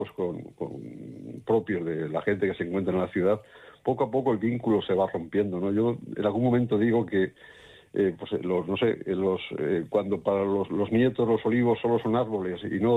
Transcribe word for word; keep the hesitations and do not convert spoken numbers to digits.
pues con, con propios de la gente que se encuentra en la ciudad, poco a poco el vínculo se va rompiendo, ¿no? Yo en algún momento digo que eh, pues los no sé los eh, cuando para los, los nietos los olivos solo son árboles y no